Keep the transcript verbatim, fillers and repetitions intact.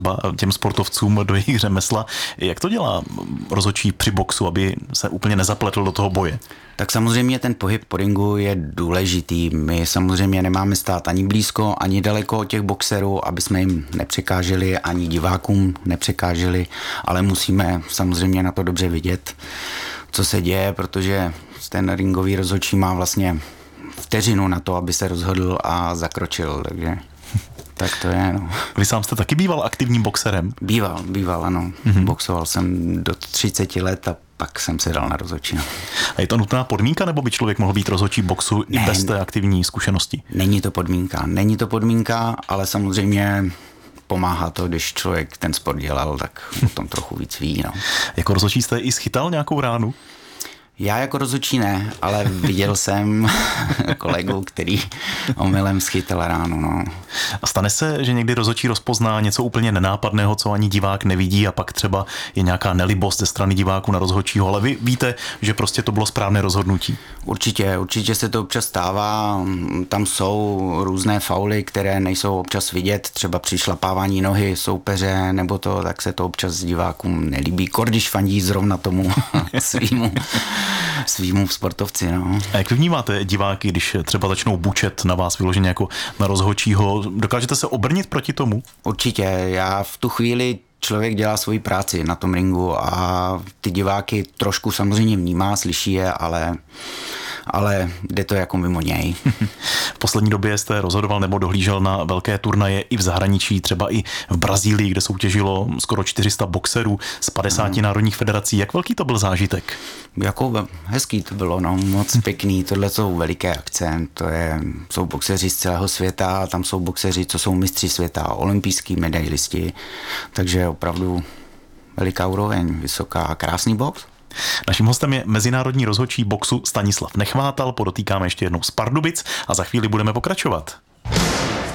těm sportovcům do jejich řemesla. Jak to dělá rozhodčí při boxu, aby se úplně nezapletl do toho boje? Tak samozřejmě ten pohyb po ringu je důležitý. My samozřejmě nemáme stát ani blízko, ani daleko od těch boxerů, aby jsme jim nepřekáželi, ani divákům nepřekáželi, ale musíme samozřejmě na to dobře vidět, co se děje, protože ten ringový rozhodčí má vlastně vteřinu na to, aby se rozhodl a zakročil, takže tak to je, no. Vy sám jste taky býval aktivním boxerem? Býval, býval, ano. Mm-hmm. Boxoval jsem do třiceti let a pak jsem se dal na rozhodčí. A je to nutná podmínka, nebo by člověk mohl být rozhodčí boxu ne, i bez té aktivní zkušenosti? Není to podmínka, není to podmínka, ale samozřejmě pomáhá to, když člověk ten sport dělal, tak o tom trochu víc ví, no. Jako rozhodčí jste i schytal nějakou ránu? Já jako rozhodčí ne, ale viděl jsem kolegu, který omylem schytal ránu. No. A stane se, že někdy rozhodčí rozpozná něco úplně nenápadného, co ani divák nevidí a pak třeba je nějaká nelibost ze strany diváku na rozhodčího, ale vy víte, že prostě to bylo správné rozhodnutí? Určitě, určitě se to občas stává. Tam jsou různé fauly, které nejsou občas vidět, třeba při šlapávání nohy soupeře nebo to, tak se to občas divákům nelíbí, kor když fandí zrovna tomu svýmu. svýmu sportovci, no. A jak vnímáte diváky, když třeba začnou bučet na vás vyloženě jako na rozhodčího? Dokážete se obrnit proti tomu? Určitě. Já v tu chvíli člověk dělá svoji práci na tom ringu a ty diváky trošku samozřejmě vnímá, slyší je, ale ale jde to jako mimo něj. V poslední době jste rozhodoval nebo dohlížel na velké turnaje i v zahraničí, třeba i v Brazílii, kde soutěžilo skoro čtyři sta boxerů z padesáti no. národních federací. Jak velký to byl zážitek? Jako hezký to bylo, no, moc pěkný. Tohle jsou veliké akce, to je, jsou boxeři z celého světa, tam jsou boxeři, co jsou mistři světa, olympijský medailisti, takže opravdu veliká úroveň, vysoká a krásný box. Naším hostem je mezinárodní rozhodčí boxu Stanislav Nechvátal, podotýkáme ještě jednou z Pardubic a za chvíli budeme pokračovat.